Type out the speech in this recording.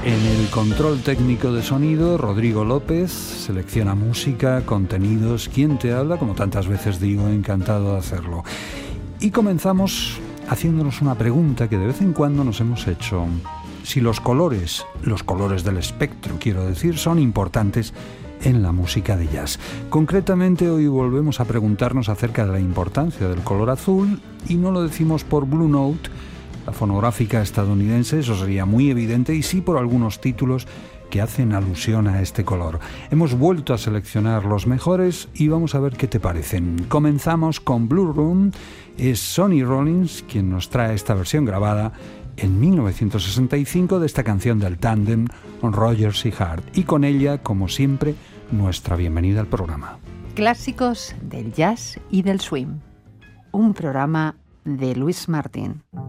En el control técnico de sonido, Rodrigo López selecciona música, contenidos, quien te habla, como tantas veces digo, encantado de hacerlo. Y comenzamos haciéndonos una pregunta que de vez en cuando nos hemos hecho. Si los colores del espectro, quiero decir, son importantes en la música de jazz. Concretamente, hoy volvemos a preguntarnos acerca de la importancia del color azul, y no lo decimos por Blue Note, la fonográfica estadounidense, eso sería muy evidente, y sí por algunos títulos que hacen alusión a este color. Hemos vuelto a seleccionar los mejores y vamos a ver qué te parecen. Comenzamos con Blue Room. Es Sonny Rollins quien nos trae esta versión grabada en 1965 de esta canción del tándem Rogers y Hart, y con ella, como siempre, nuestra bienvenida al programa. Clásicos del jazz y del swing. Un programa de Luis Martín.